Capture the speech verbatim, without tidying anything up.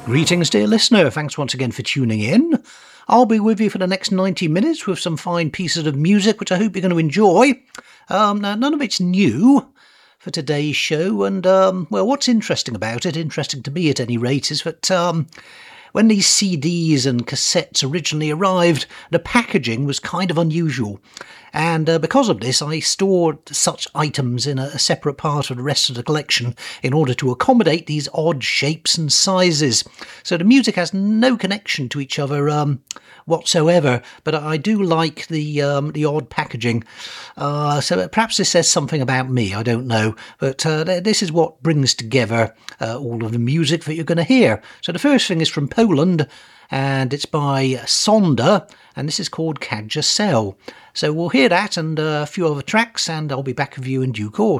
Greetings, dear listener. Thanks once again for tuning in. I'll be with you for the next ninety minutes with some fine pieces of music, which I hope you're going to enjoy. Um, now, none of it's new for today's show, and, um, well, what's interesting about it, interesting to me at any rate, is that um, when these C Ds and cassettes originally arrived, the packaging was kind of unusual. And uh, because of this, I stored such items in a, a separate part of the rest of the collection in order to accommodate these odd shapes and sizes. So the music has no connection to each other um, whatsoever, but I do like the um, the odd packaging. Uh, so perhaps this says something about me, I don't know. But uh, this is what brings together uh, all of the music that you're going to hear. So the first thing is from Poland, and it's by Sonda, and this is called Kadja Sel. So we'll hear that and uh, a few other tracks, and I'll be back with you in due course.